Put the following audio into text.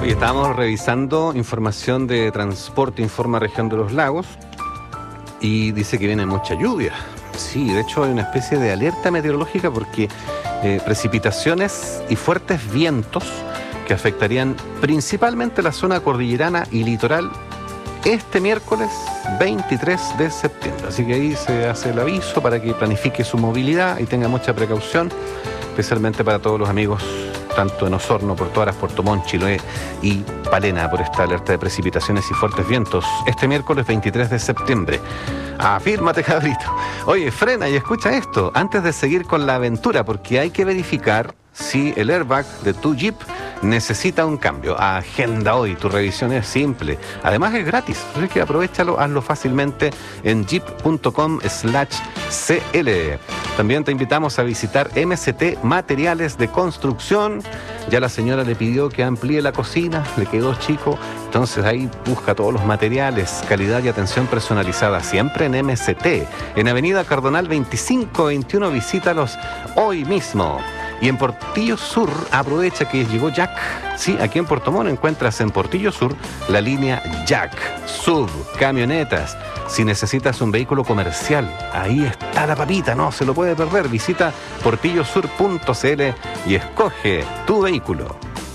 Oye, estábamos revisando información de Transporte Informa Región de los Lagos y dice que viene mucha lluvia. Sí, de hecho hay una especie de alerta meteorológica porque precipitaciones y fuertes vientos que afectarían principalmente la zona cordillerana y litoral este miércoles 23 de septiembre. Así que ahí se hace el aviso para que planifique su movilidad y tenga mucha precaución, especialmente para todos los amigos tanto en Osorno, Puerto Aras, Puerto Montt, Chiloé y Palena, por esta alerta de precipitaciones y fuertes vientos este miércoles 23 de septiembre. Afírmate, cabrito. Oye, frena y escucha esto antes de seguir con la aventura, porque hay que verificar si el airbag de tu Jeep necesita un cambio. Agenda hoy, tu revisión es simple. Además es gratis, así que aprovéchalo, hazlo fácilmente en jeep.com/cl. También te invitamos a visitar MCT Materiales de Construcción. Ya la señora le pidió que amplíe la cocina, le quedó chico, entonces ahí busca todos los materiales, calidad y atención personalizada, siempre en MCT. En Avenida Cardonal 2521, visítalos hoy mismo. Y en Portillo Sur, aprovecha que llegó Jack. Sí, aquí en Puerto Montt encuentras en Portillo Sur la línea Jack, SUV, camionetas. Si necesitas un vehículo comercial, ahí está la papita, no se lo puede perder. Visita portillosur.cl y escoge tu vehículo.